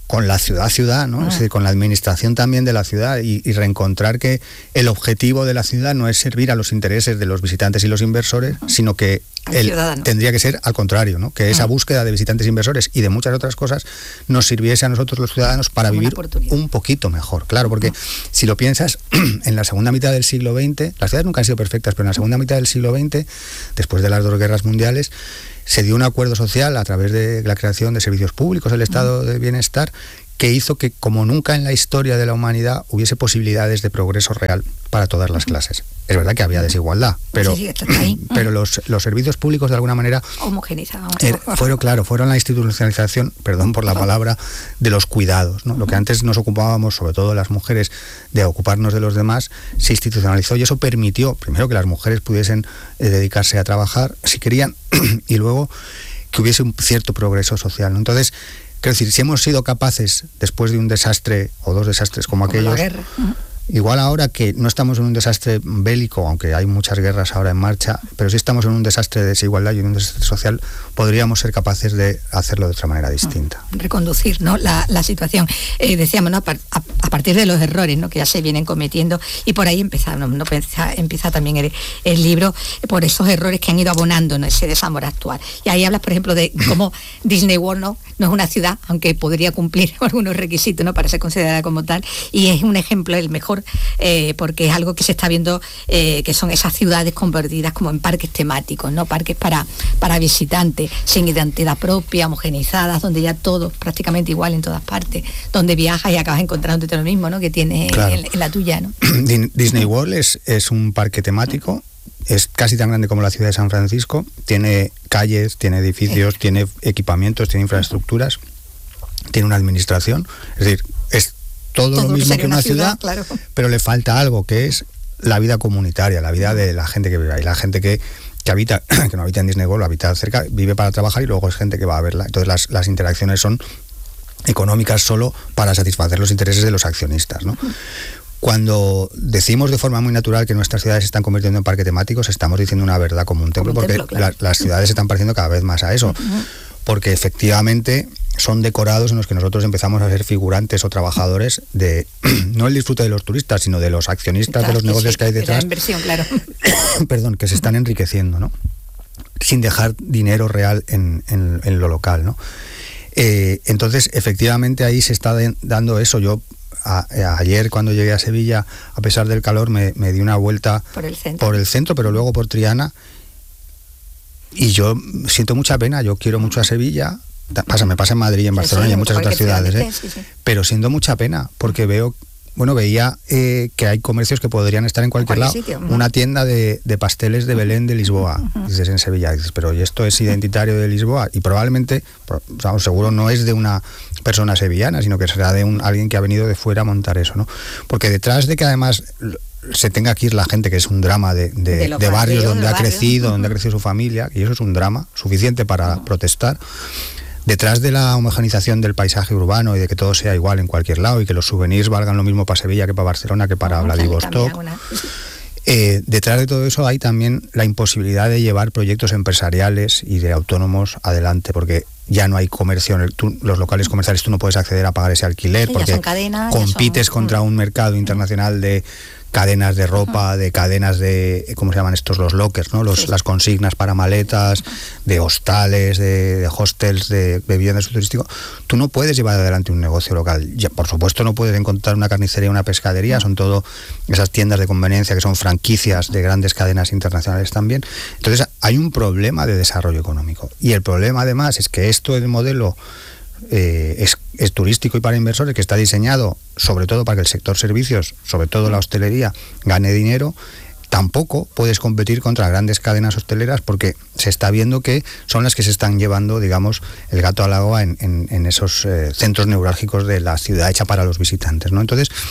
con la ciudad-ciudad, ¿no? Ah. Es decir, con la administración también de la ciudad y, y reencontrar que el objetivo de la ciudad no es servir a los intereses de los visitantes y los inversores, uh-huh. sino que el, tendría que ser al contrario, ¿no? Que esa uh-huh. búsqueda de visitantes e inversores y de muchas otras cosas nos sirviese a nosotros los ciudadanos para Una vivir un poquito mejor. Claro, porque uh-huh. si lo piensas, en la segunda mitad del siglo veinte, las ciudades nunca han sido perfectas, pero en la segunda mitad del siglo veinte, después de las dos guerras mundiales, se dio un acuerdo social a través de la creación de servicios públicos, el estado de bienestar, que hizo que, como nunca en la historia de la humanidad, hubiese posibilidades de progreso real para todas las clases. Es verdad que había desigualdad, pero, sí, sí, pero los, los servicios públicos, de alguna manera, homogenizados. Er, fueron, claro, fueron la institucionalización, perdón por la palabra, de los cuidados, ¿no? Lo que antes nos ocupábamos, sobre todo las mujeres, de ocuparnos de los demás, se institucionalizó y eso permitió, primero, que las mujeres pudiesen eh, dedicarse a trabajar, si querían, y luego que hubiese un cierto progreso social, ¿no? Entonces, quiero decir, si hemos sido capaces, después de un desastre o dos desastres como, como aquellos, la guerra. Igual ahora que no estamos en un desastre bélico, aunque hay muchas guerras ahora en marcha, pero sí estamos en un desastre de desigualdad y en un desastre social, podríamos ser capaces de hacerlo de otra manera distinta. Reconducir, ¿no?, la, la situación. Eh, decíamos, ¿no?, a, a, a partir de los errores, ¿no?, que ya se vienen cometiendo, y por ahí empieza, ¿no? No, empieza, empieza también el, el libro, por esos errores que han ido abonando, ¿no?, ese desamor actual. Y ahí hablas, por ejemplo, de cómo Disney World no, no es una ciudad, aunque podría cumplir algunos requisitos, ¿no?, para ser considerada como tal, y es un ejemplo, el mejor, eh, porque es algo que se está viendo, eh, que son esas ciudades convertidas como en parques temáticos, ¿no?, parques para, para visitantes, sin identidad propia, homogenizadas, donde ya todo prácticamente igual en todas partes, donde viajas y acabas encontrándote lo mismo, ¿no?, que tienes claro. en, en la tuya, ¿no? Disney World es, es un parque temático, es casi tan grande como la ciudad de San Francisco, tiene calles, tiene edificios, eh. tiene equipamientos, tiene infraestructuras, tiene una administración, es decir, es todo, todo lo mismo que una ciudad, ciudad claro. pero le falta algo, que es la vida comunitaria, la vida de la gente que vive ahí, la gente que, que habita, que no habita en Disney World, habita cerca, vive para trabajar y luego es gente que va a verla. Entonces las, las interacciones son económicas solo para satisfacer los intereses de los accionistas, ¿no? Uh-huh. Cuando decimos de forma muy natural que nuestras ciudades se están convirtiendo en parques temáticos, estamos diciendo una verdad como un templo, como un porque templo, claro. la, las ciudades se están pareciendo cada vez más a eso, uh-huh. porque efectivamente son decorados en los que nosotros empezamos a ser figurantes o trabajadores de, no el disfrute de los turistas, sino de los accionistas, claro, de los negocios sí, que hay detrás, la inversión, claro. perdón, que se están enriqueciendo, ¿no?, sin dejar dinero real en, en, en lo local, ¿no? Eh, entonces, efectivamente, ahí se está de, dando eso. Yo a, a, ayer, cuando llegué a Sevilla, a pesar del calor, me, me di una vuelta por el centro, por el centro, pero luego por Triana, y yo siento mucha pena. Yo quiero mucho a Sevilla. Pasa, me pasa en Madrid, en Barcelona sí, sí, y en muchas otras ciudades, ¿eh? sí, sí. pero siento mucha pena, porque veo, bueno, veía eh, que hay comercios que podrían estar en cualquier, cualquier lado. Sitio, ¿no? Una tienda de, de pasteles de Belén de Lisboa, uh-huh. dices en Sevilla, dices, pero ¿y esto es identitario de Lisboa? Y probablemente, vamos, seguro no es de una persona sevillana, sino que será de un, alguien que ha venido de fuera a montar eso, ¿no? Porque detrás de que además se tenga que ir la gente, que es un drama de, de, de, de barrios donde ha barrio. crecido, uh-huh. donde ha crecido su familia, y eso es un drama suficiente para uh-huh. protestar. Detrás de la homogenización del paisaje urbano y de que todo sea igual en cualquier lado y que los souvenirs valgan lo mismo para Sevilla que para Barcelona que para Vladivostok, eh, detrás de todo eso hay también la imposibilidad de llevar proyectos empresariales y de autónomos adelante, porque ya no hay comercio, tú, los locales comerciales tú no puedes acceder a pagar ese alquiler, sí, porque cadenas, compites son... contra un mercado internacional de cadenas de ropa, uh-huh. de cadenas de, ¿cómo se llaman estos? Los lockers, ¿no? Los, sí. Las consignas para maletas, uh-huh. de hostales, de, de hostels, de, de viviendas turísticas. Tú no puedes llevar adelante un negocio local. Ya, por supuesto no puedes encontrar una carnicería, una pescadería, uh-huh. son todo esas tiendas de conveniencia que son franquicias de grandes cadenas internacionales también. Entonces hay un problema de desarrollo económico. Y el problema además es que esto del modelo Eh, es, es turístico y para inversores, que está diseñado sobre todo para que el sector servicios, sobre todo la hostelería, gane dinero. Tampoco puedes competir contra grandes cadenas hosteleras, porque se está viendo que son las que se están llevando, digamos, el gato al agua en, en, en esos eh, centros neurálgicos de la ciudad hecha para los visitantes, ¿no? Entonces,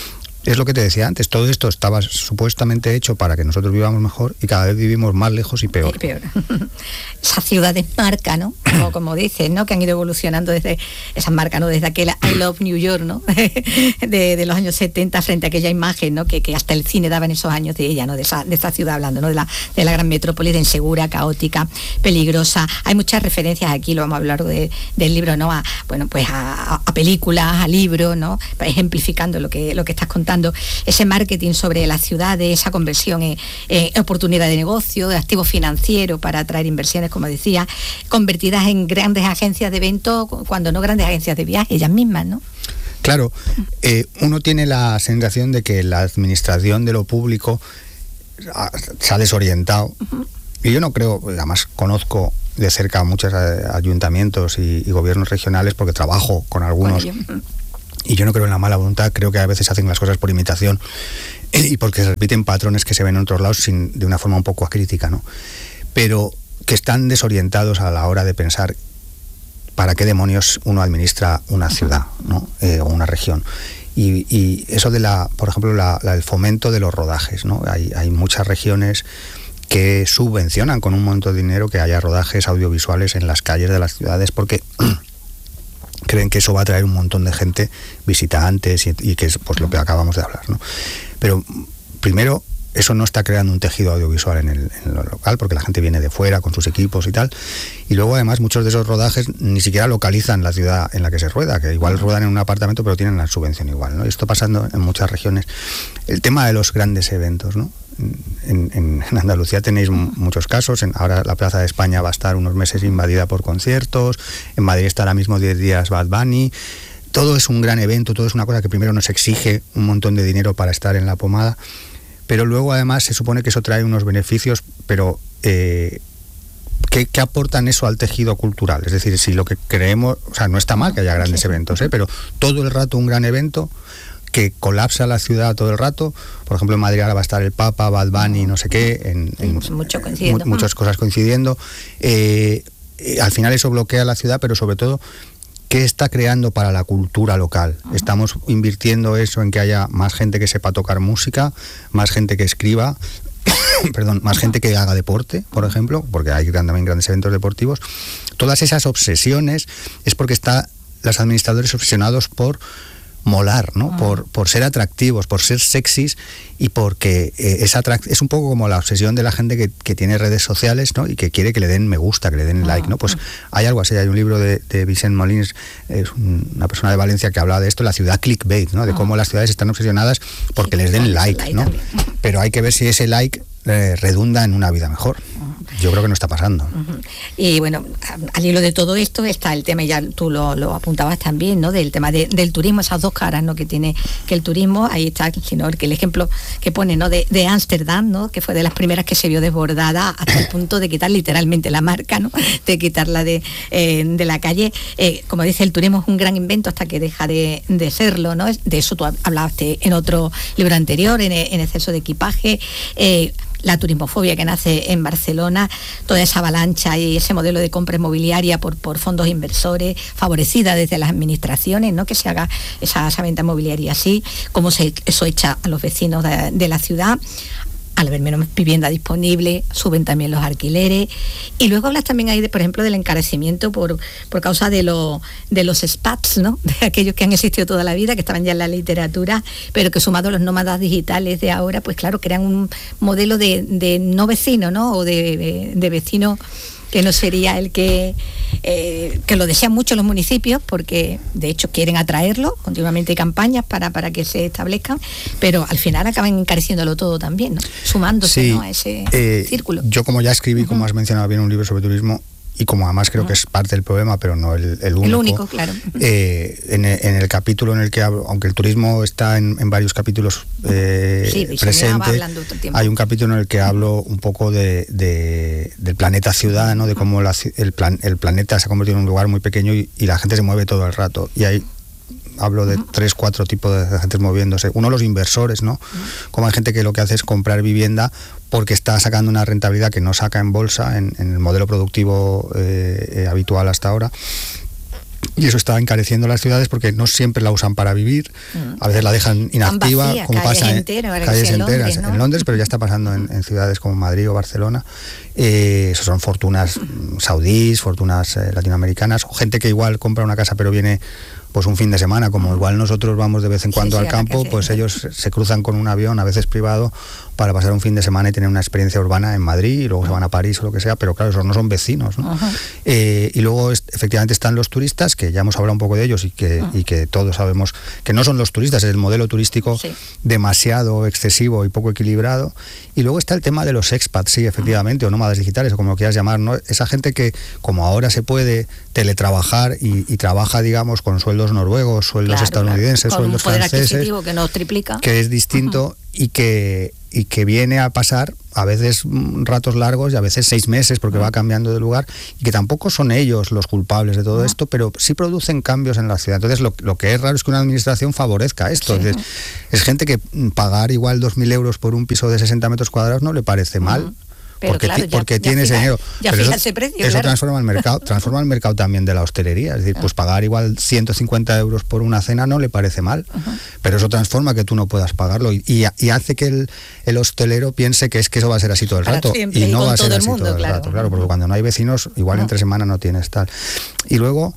es lo que te decía antes, todo esto estaba supuestamente hecho para que nosotros vivamos mejor y cada vez vivimos más lejos y peor. Y peor. Esas ciudades marca, ¿no? Como, como dicen, ¿no? Que han ido evolucionando desde esas marcas, ¿no? Desde aquel I Love New York, ¿no? De, de los años setenta frente a aquella imagen, ¿no? Que, que hasta el cine daba en esos años de ella, ¿no? De esa, de esa ciudad hablando, ¿no? De la, de la gran metrópoli, de insegura, caótica, peligrosa. Hay muchas referencias aquí, lo vamos a hablar de, del libro, ¿no? A, bueno, pues a, a películas, a libros, ¿no? Ejemplificando lo que, lo que estás contando. Ese marketing sobre las ciudades, esa conversión en, en oportunidad de negocio, de activo financiero para atraer inversiones, como decía, convertidas en grandes agencias de eventos, cuando no grandes agencias de viaje, ellas mismas, ¿no? Claro, eh, uno tiene la sensación de que la administración de lo público se ha desorientado. Uh-huh. Y yo no creo, además conozco de cerca muchos ayuntamientos y, y gobiernos regionales porque trabajo con algunos. Bueno, yo... Y yo no creo en la mala voluntad, creo que a veces hacen las cosas por imitación y porque se repiten patrones que se ven en otros lados sin, de una forma un poco acrítica, ¿no? Pero que están desorientados a la hora de pensar para qué demonios uno administra una ciudad, ¿no? Eh, o una región. Y, y eso de la, por ejemplo, la, la, el fomento de los rodajes, ¿no? Hay, hay muchas regiones que subvencionan con un monto de dinero que haya rodajes audiovisuales en las calles de las ciudades porque creen que eso va a traer un montón de gente, visitantes, y, y que es pues lo que acabamos de hablar, ¿no? Pero primero, eso no está creando un tejido audiovisual en el, en lo local, porque la gente viene de fuera con sus equipos y tal, y luego además muchos de esos rodajes ni siquiera localizan la ciudad en la que se rueda, que igual ruedan en un apartamento pero tienen la subvención igual, ¿no? Y esto pasando en muchas regiones. El tema de los grandes eventos, ¿no? En, en, en Andalucía tenéis muchos casos. En, ahora la Plaza de España va a estar unos meses invadida por conciertos. En Madrid está ahora mismo diez días Bad Bunny. Todo es un gran evento, todo es una cosa que primero nos exige un montón de dinero para estar en la pomada, pero luego además se supone que eso trae unos beneficios, pero eh, ¿qué, qué aportan eso al tejido cultural? Es decir, si lo que creemos, o sea, no está mal que haya grandes eventos, ¿eh? Pero todo el rato un gran evento que colapsa la ciudad todo el rato. Por ejemplo, en Madrid ahora va a estar el Papa, Bad Bunny, no sé qué, en, en Mucho coincidiendo. mu muchas cosas coincidiendo. Eh, eh, al final eso bloquea la ciudad, pero sobre todo, ¿qué está creando para la cultura local? Uh-huh. Estamos invirtiendo eso en que haya más gente que sepa tocar música, más gente que escriba, perdón, más gente que haga deporte, por ejemplo, porque hay también grandes eventos deportivos. Todas esas obsesiones es porque están los administradores obsesionados por molar, ¿no? Ah. Por, por ser atractivos, por ser sexys y porque eh, es, atract es un poco como la obsesión de la gente que, que tiene redes sociales, ¿no? Y que quiere que le den me gusta, que le den ah. like, ¿no? Pues ah. hay algo así, hay un libro de, de Vicent Molins, es una persona de Valencia que habla de esto, la ciudad clickbait, ¿no? De ah. cómo las ciudades están obsesionadas porque sí, les den like, like, ¿no? También. Pero hay que ver si ese like eh, redunda en una vida mejor. Yo creo que no está pasando. Uh-huh. Y bueno, al hilo de todo esto está el tema, y ya tú lo, lo apuntabas también, ¿no? Del tema de, del turismo, esas dos caras, ¿no? Que tiene que el turismo, ahí está, sino que el ejemplo que pone, ¿no? De Ámsterdam, ¿no? Que fue de las primeras que se vio desbordada hasta el punto de quitar literalmente la marca, ¿no? De quitarla de, eh, de la calle. Eh, como dice, el turismo es un gran invento hasta que deja de, de serlo, ¿no? De eso tú hablaste en otro libro anterior, en, en exceso de equipaje. Eh, la turismofobia que nace en Barcelona, toda esa avalancha y ese modelo de compra inmobiliaria por, por fondos inversores, favorecida desde las administraciones, ¿no? Que se haga esa, esa venta inmobiliaria así, cómo se, eso echa a los vecinos de, de la ciudad. Al haber menos vivienda disponible, suben también los alquileres. Y luego hablas también ahí, de, por ejemplo, del encarecimiento por, por causa de, lo, de los expats, ¿no? De aquellos que han existido toda la vida, que estaban ya en la literatura, pero que sumado a los nómadas digitales de ahora, pues claro, crean un modelo de, de no vecino, ¿no? O de, de, de vecino que no sería el que, eh, que lo desean mucho los municipios, porque de hecho quieren atraerlo, continuamente hay campañas para, para que se establezcan, pero al final acaban encareciéndolo todo también, ¿no? Sumándose, sí, ¿no? A ese eh, círculo. Yo, como ya escribí, uh-huh. como has mencionado bien, un libro sobre turismo, y como además creo uh-huh. que es parte del problema, pero no el, el único. El único, claro. Eh, en, el, en el capítulo en el que hablo, aunque el turismo está en, en varios capítulos eh, sí, presente, hay un capítulo en el que hablo un poco de, de, del planeta ciudad, ¿no? De cómo la, el, plan, el planeta se ha convertido en un lugar muy pequeño y, y la gente se mueve todo el rato. Y hay hablo de uh-huh. tres, cuatro tipos de gente moviéndose. Uno, los inversores, ¿no? Uh-huh. Como hay gente que lo que hace es comprar vivienda porque está sacando una rentabilidad que no saca en bolsa, en, en el modelo productivo eh, eh, habitual hasta ahora, y eso está encareciendo las ciudades porque no siempre la usan para vivir, a veces la dejan inactiva, vacía, como calles pasa en enteras, calles en enteras Londres, ¿no? en Londres, pero ya está pasando en, en ciudades como Madrid o Barcelona. Eh, eso son fortunas saudíes, fortunas eh, latinoamericanas, o gente que igual compra una casa pero viene pues un fin de semana, como igual nosotros vamos de vez en cuando sí, sí, al campo, pues ellos se cruzan con un avión, a veces privado, para pasar un fin de semana y tener una experiencia urbana en Madrid, y luego se van a París o lo que sea, pero claro, esos no son vecinos, ¿no? Eh, y luego es, efectivamente están los turistas, que ya hemos hablado un poco de ellos y que, y que todos sabemos que no son los turistas, es el modelo turístico sí. demasiado excesivo y poco equilibrado. Y luego está el tema de los expats, sí, efectivamente, o nómadas digitales, o como lo quieras llamar, ¿no? Esa gente que, como ahora se puede teletrabajar y, y trabaja, digamos, con sueldos noruegos, sueldos claro, estadounidenses, claro. sueldos un poder franceses, adquisitivo que nos triplica, que es distinto uh-huh. y que y que viene a pasar a veces ratos largos y a veces seis meses porque uh-huh. va cambiando de lugar, y que tampoco son ellos los culpables de todo uh-huh. esto, pero sí producen cambios en la ciudad. Entonces lo, lo que es raro es que una administración favorezca esto. Sí. Es, es gente que pagar igual dos mil euros por un piso de sesenta metros cuadrados no le parece uh-huh. mal. Pero porque, claro, ya, porque ya tiene ese dinero. Ya pero fija eso, ese precio, eso claro. transforma el mercado, transforma el mercado también de la hostelería. Es decir, pues pagar igual ciento cincuenta euros por una cena no le parece mal, uh-huh. pero eso transforma que tú no puedas pagarlo y, y, y hace que el, el hostelero piense que es que eso va a ser así todo el Para rato siempre, y no y va a ser todo así el mundo, todo el claro. rato, claro, porque cuando no hay vecinos, igual uh-huh. entre semana no tienes tal. Y luego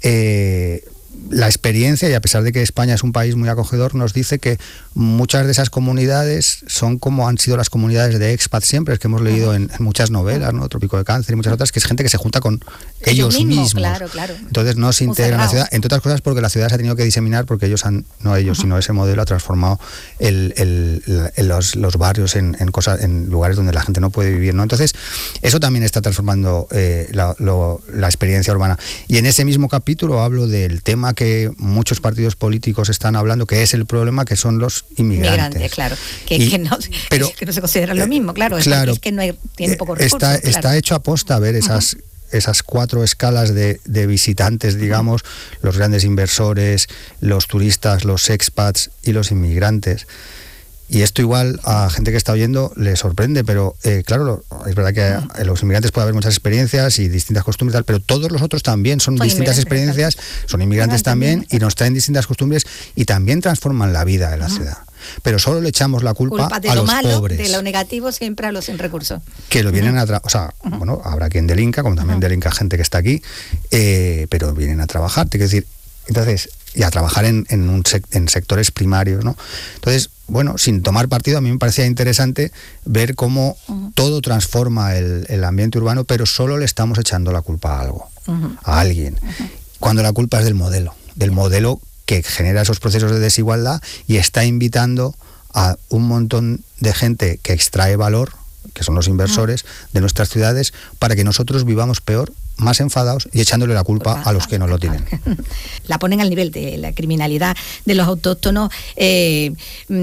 eh, la experiencia, y a pesar de que España es un país muy acogedor, nos dice que muchas de esas comunidades son como han sido las comunidades de expats siempre, es que hemos leído en, en muchas novelas, ¿no? Trópico de Cáncer y muchas otras, que es gente que se junta con ellos mismo, mismos. Claro, claro. Entonces no se integran en la ciudad, entre otras cosas porque la ciudad se ha tenido que diseminar porque ellos han, no ellos, uh-huh. sino ese modelo ha transformado el, el, el, los, los barrios en, en cosas, en lugares donde la gente no puede vivir, ¿no? Entonces eso también está transformando eh, la, lo, la experiencia urbana. Y en ese mismo capítulo hablo del tema que muchos partidos políticos están hablando, que es el problema, que son los inmigrantes. Inmigrantes, claro, que, y, que, no, pero, que no se consideran lo mismo, claro, claro es que no hay, tiene pocos recursos. Está, claro. está hecho a posta ver esas... Uh-huh. esas cuatro escalas de, de visitantes, digamos, uh-huh. los grandes inversores, los turistas, los expats y los inmigrantes. Y esto igual a gente que está oyendo le sorprende, pero eh, claro, es verdad que a los inmigrantes puede haber muchas experiencias y distintas costumbres, tal, pero todos los otros también son, son distintas experiencias, claro. son inmigrantes también, también y nos traen distintas costumbres y también transforman la vida de la uh-huh. ciudad. Pero solo le echamos la culpa, culpa de a lo los malo, pobres. De lo negativo siempre a los sin recursos. Que lo vienen uh-huh. a trabajar, o sea, uh-huh. bueno, habrá quien delinca, como también uh-huh. delinca gente que está aquí, eh, pero vienen a trabajar, te quiero decir, entonces, y a trabajar en, en, un sec, en sectores primarios, ¿no? Entonces, bueno, sin tomar partido, a mí me parecía interesante ver cómo uh-huh. todo transforma el, el ambiente urbano, pero solo le estamos echando la culpa a algo, uh-huh. a alguien, uh-huh. cuando la culpa es del modelo, del modelo que genera esos procesos de desigualdad y está invitando a un montón de gente que extrae valor, que son los inversores uh-huh. de nuestras ciudades, para que nosotros vivamos peor, más enfadados y echándole la culpa a los que no lo tienen. La ponen al nivel de la criminalidad de los autóctonos, eh,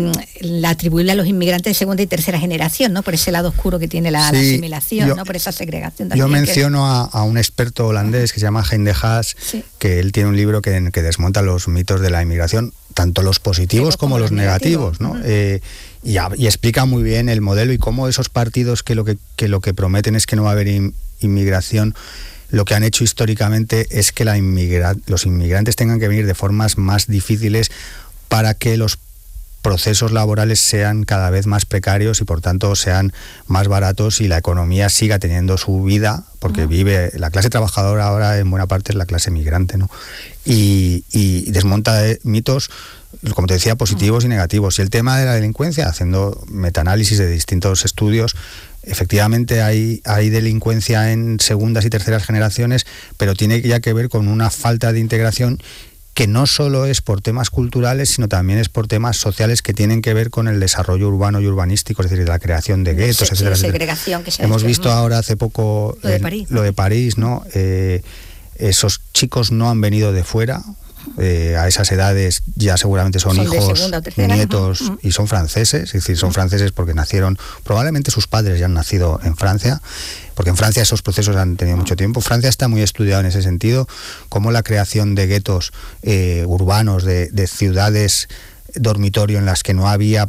la atribuirle a los inmigrantes de segunda y tercera generación, ¿no? Por ese lado oscuro que tiene la, sí, la asimilación, yo, ¿no? Por esa segregación también. Yo menciono a, a un experto holandés que se llama Hein de Haas, sí. que él tiene un libro que, que desmonta los mitos de la inmigración, tanto los positivos como, como los negativos, negativos, ¿no? Uh-huh. Eh, y, y explica muy bien el modelo y cómo esos partidos que lo que, que, lo que prometen es que no va a haber in, inmigración, lo que han hecho históricamente es que la inmigra- los inmigrantes tengan que venir de formas más difíciles para que los procesos laborales sean cada vez más precarios y por tanto sean más baratos y la economía siga teniendo su vida, porque uh-huh. vive la clase trabajadora ahora en buena parte es la clase migrante, ¿no? Y, y desmonta mitos, como te decía, positivos uh-huh. y negativos. Y el tema de la delincuencia, haciendo metaanálisis de distintos estudios, efectivamente hay, hay delincuencia en segundas y terceras generaciones, pero tiene ya que ver con una falta de integración que no solo es por temas culturales, sino también es por temas sociales que tienen que ver con el desarrollo urbano y urbanístico, es decir, la creación de guetos, sí, etcétera, sí, etcétera. Segregación que se Hemos ha visto hecho, ahora hace poco lo de el, París, lo de París, ¿no? Eh, esos chicos no han venido de fuera. Eh, a esas edades ya seguramente son, son hijos, nietos uh-huh. y son franceses, es decir, son uh-huh. franceses porque nacieron, probablemente sus padres ya han nacido en Francia, porque en Francia esos procesos han tenido uh-huh. mucho tiempo. Francia está muy estudiado en ese sentido, como la creación de guetos eh, urbanos, de, de ciudades dormitorio en las que no había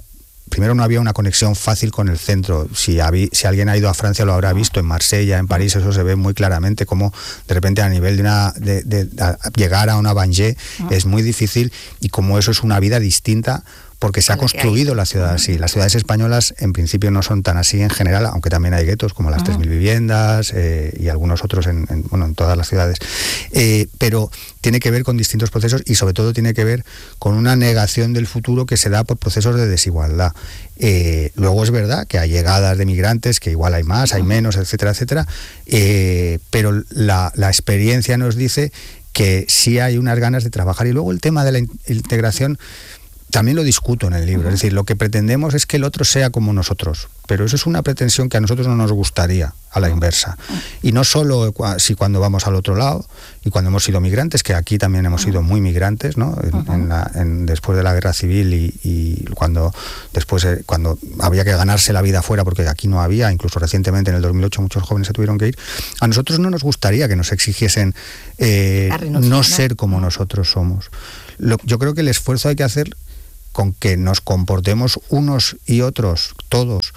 primero no había una conexión fácil con el centro. Si, habí, si alguien ha ido a Francia lo habrá visto, en Marsella, en París, eso se ve muy claramente, como de repente a nivel de, una, de, de, de llegar a una Bangé es muy difícil, y como eso es una vida distinta, porque se ha construido la ciudad así. Las ciudades españolas en principio no son tan así en general, aunque también hay guetos como las tres mil viviendas eh, y algunos otros en, en, bueno, en todas las ciudades. Eh, pero tiene que ver con distintos procesos, y sobre todo tiene que ver con una negación del futuro que se da por procesos de desigualdad. Eh, luego es verdad que hay llegadas de migrantes, que igual hay más, hay menos, etcétera, etcétera, eh, pero la, la experiencia nos dice que sí hay unas ganas de trabajar. Y luego el tema de la in- integración también lo discuto en el libro, es decir, lo que pretendemos es que el otro sea como nosotros, pero eso es una pretensión que a nosotros no nos gustaría, a la inversa. Y no solo si cuando vamos al otro lado, y cuando hemos sido migrantes, que aquí también hemos sido muy migrantes, ¿no? En, en la, en, después de la guerra civil y, y cuando después eh, cuando había que ganarse la vida afuera, porque aquí no había, incluso recientemente en el dos mil ocho muchos jóvenes se tuvieron que ir. A nosotros no nos gustaría que nos exigiesen eh, no ser como nosotros somos. Lo, yo creo que el esfuerzo hay que hacer con que nos comportemos unos y otros, todos,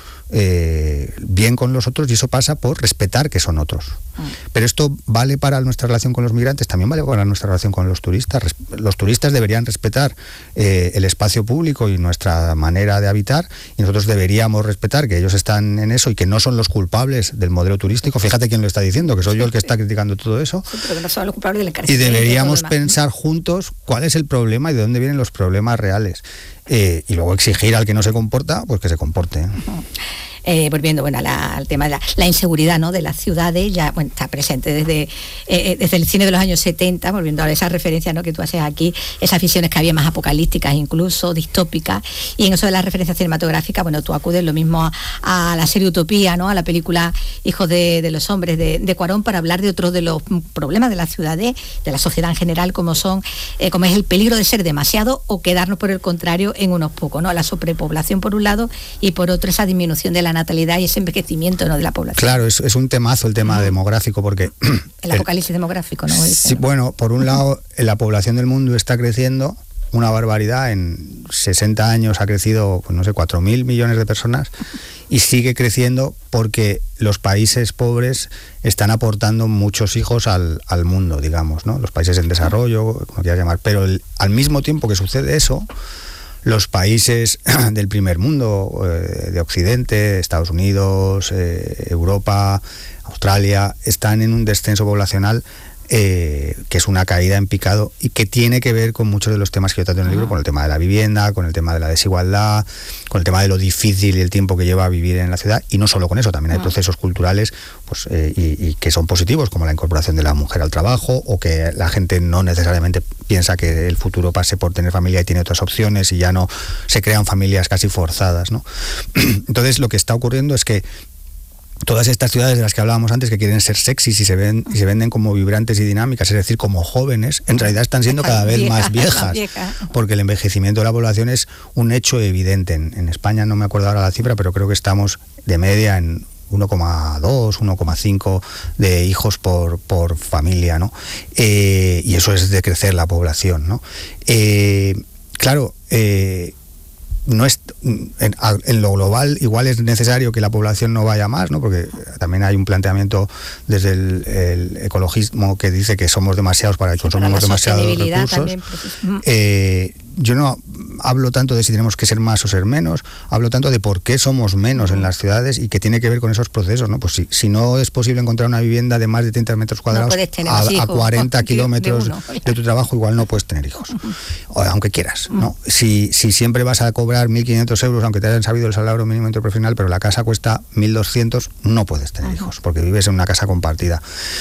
eh, bien con los otros, y eso pasa por respetar que son otros. Mm. Pero esto vale para nuestra relación con los migrantes, también vale para nuestra relación con los turistas. Los turistas deberían respetar eh, el espacio público y nuestra manera de habitar, y nosotros deberíamos respetar que ellos están en eso y que no son los culpables del modelo turístico. Fíjate quién lo está diciendo, que soy yo el que está criticando todo eso. Sí, pero que no son los culpables del encarcelamiento. Y deberíamos pensar juntos cuál es el problema y de dónde vienen los problemas reales. Eh, y luego exigir al que no se comporta, pues que se comporte. Uh-huh. Eh, volviendo bueno, a la, al tema de la, la inseguridad, ¿no?, de las ciudades, ya bueno, está presente desde, eh, desde el cine de los años setenta, volviendo a esa referencia, ¿no?, que tú haces aquí, esas visiones que había más apocalípticas, incluso distópicas, y en eso de las referencias cinematográficas, bueno, tú acudes lo mismo a, a la serie Utopía, ¿no?, a la película Hijos de, de los Hombres de, de Cuarón, para hablar de otros de los problemas de las ciudades, de la sociedad en general, como son, eh, como es el peligro de ser demasiado o quedarnos por el contrario en unos pocos, ¿no?, la sobrepoblación por un lado, y por otro esa disminución de la natalidad y ese envejecimiento, ¿no?, de la población. Claro, es, es un temazo el tema uh-huh. demográfico, porque el apocalipsis el, demográfico, ¿no? Sí, bueno, por un lado la población del mundo está creciendo una barbaridad. En sesenta años ha crecido, pues no sé, cuatro mil millones de personas, y sigue creciendo porque los países pobres están aportando muchos hijos al, al mundo, digamos, ¿no? Los países en desarrollo, como quieras llamar. Pero el, al mismo tiempo que sucede eso, los países del primer mundo, eh, de Occidente, Estados Unidos, eh, Europa, Australia, están en un descenso poblacional eh, que es una caída en picado, y que tiene que ver con muchos de los temas que yo trato en el libro, con el tema de la vivienda, con el tema de la desigualdad, con el tema de lo difícil y el tiempo que lleva a vivir en la ciudad. Y no solo con eso, también hay procesos culturales pues, eh, y, y que son positivos, como la incorporación de la mujer al trabajo, o que la gente no necesariamente piensa que el futuro pase por tener familia y tiene otras opciones, y ya no se crean familias casi forzadas, ¿no? Entonces lo que está ocurriendo es que todas estas ciudades de las que hablábamos antes, que quieren ser sexys y se ven y se venden como vibrantes y dinámicas, es decir, como jóvenes, en realidad están siendo cada vez más viejas, porque el envejecimiento de la población es un hecho evidente. En, en España no me acuerdo ahora la cifra, pero creo que estamos de media en uno coma dos, uno coma cinco de hijos por, por familia, ¿no? Eh, y eso es de crecer la población, ¿no? Eh, claro, eh, no es en, en lo global igual es necesario que la población no vaya más, ¿no? Porque también hay un planteamiento desde el, el ecologismo que dice que somos demasiados para que consumamos demasiados recursos. También, pues, eh, yo no hablo tanto de si tenemos que ser más o ser menos, hablo tanto de por qué somos menos en las ciudades, y que tiene que ver con esos procesos, ¿no? Pues si, si no es posible encontrar una vivienda de más de treinta metros cuadrados no a, a cuarenta kilómetros de, de, de tu trabajo, igual no puedes tener hijos, o, aunque quieras, ¿no? Si, si siempre vas a cobrar mil quinientos euros, aunque te hayan sabido el salario mínimo interprofesional, pero la casa cuesta mil doscientos, no puedes tener hijos, porque vives en una casa compartida.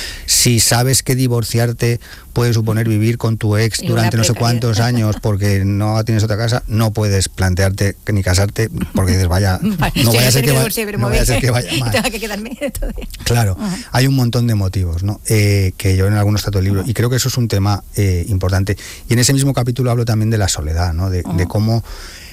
Si sabes que divorciarte puede suponer vivir con tu ex durante no sé cuántos años porque no tienes otra casa, no puedes plantearte ni casarte, porque dices, vaya, no vaya a ser que vaya, no vaya a ser que vaya mal. Tengo que quedarme todavía. Claro, uh-huh. Hay un montón de motivos, ¿no? Eh, que yo en algunos trato del libro, uh-huh. y creo que eso es un tema eh, importante. Y en ese mismo capítulo hablo también de la soledad, ¿no? De, uh-huh. de cómo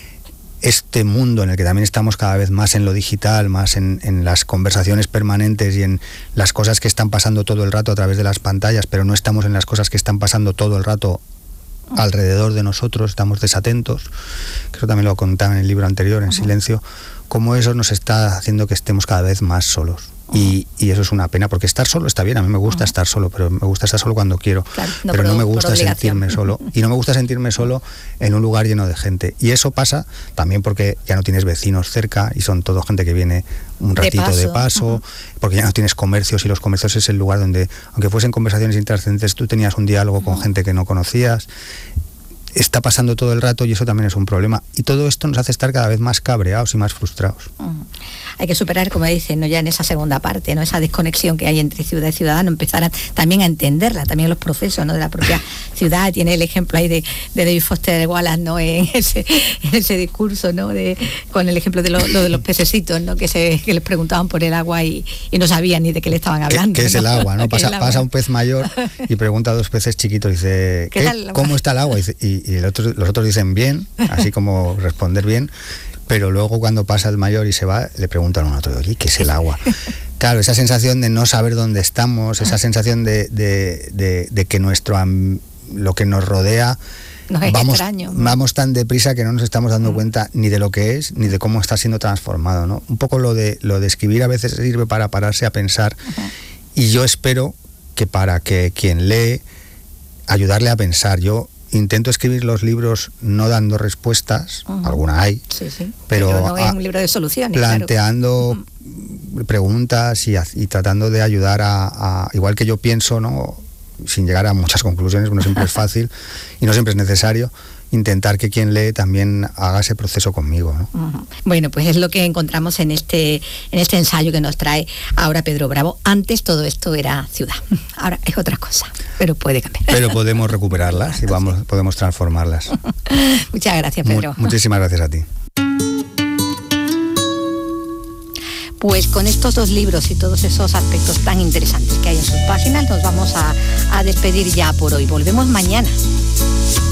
este mundo en el que también estamos cada vez más en lo digital, más en, en las conversaciones permanentes y en las cosas que están pasando todo el rato a través de las pantallas, pero no estamos en las cosas que están pasando todo el rato alrededor de nosotros, estamos desatentos, que eso también lo contaba en el libro anterior, en uh-huh. Silencio, cómo eso nos está haciendo que estemos cada vez más solos. Y, y eso es una pena, porque estar solo está bien, a mí me gusta uh-huh. estar solo, pero me gusta estar solo cuando quiero, claro, no pero por, no me gusta sentirme solo, y no me gusta sentirme solo en un lugar lleno de gente. Y eso pasa también porque ya no tienes vecinos cerca, y son todo gente que viene un ratito de paso, de paso uh-huh. porque ya no tienes comercios, y los comercios es el lugar donde, aunque fuesen conversaciones intrascendentes, tú tenías un diálogo uh-huh. con gente que no conocías. Está pasando todo el rato y eso también es un problema. Y todo esto nos hace estar cada vez más cabreados y más frustrados. Uh-huh. Hay que superar, como dicen, ¿no? Ya en esa segunda parte, ¿no? Esa desconexión que hay entre ciudad y ciudadano, empezar a, también a entenderla, también los procesos, ¿no? De la propia ciudad. Tiene el ejemplo ahí de, de David Foster Wallace, ¿no? En ese, en ese discurso, ¿no? De, con el ejemplo de lo, lo de los pececitos, ¿no? Que, se, que les preguntaban por el agua y, y no sabían ni de qué le estaban hablando. ¿Qué, qué es ¿no? el agua? ¿no? Pasa, agua? Pasa un pez mayor y pregunta a dos peces chiquitos, dice, ¿Qué ¿qué, ¿cómo está el agua? Y, y, y el otro, los otros dicen bien, así como responder bien. Pero luego cuando pasa el mayor y se va, le preguntan a un otro, oye, ¿qué es el agua? Claro, esa sensación de no saber dónde estamos, esa sensación de, de, de, de que nuestro lo que nos rodea, no es vamos, extraño, ¿no? vamos tan deprisa que no nos estamos dando mm. cuenta ni de lo que es, ni de cómo está siendo transformado, ¿no? Un poco lo de, lo de escribir a veces sirve para pararse a pensar, uh-huh. y yo espero que para que quien lee, ayudarle a pensar. Yo intento escribir los libros no dando respuestas, uh-huh. alguna hay, sí, sí. pero, pero no es un libro de soluciones, planteando claro. uh-huh. preguntas y, y tratando de ayudar a, a, igual que yo pienso, ¿no? Sin llegar a muchas conclusiones, no siempre es fácil y no siempre es necesario, intentar que quien lee también haga ese proceso conmigo, ¿no? Uh-huh. Bueno, pues es lo que encontramos en este en este ensayo que nos trae ahora Pedro Bravo. Antes todo esto era ciudad, ahora es otra cosa, pero puede cambiar. Pero podemos recuperarlas y vamos, sí. podemos transformarlas. Muchas gracias, Pedro. Mu- muchísimas gracias a ti. Pues con estos dos libros y todos esos aspectos tan interesantes que hay en sus páginas, nos vamos a, a despedir ya por hoy. Volvemos mañana.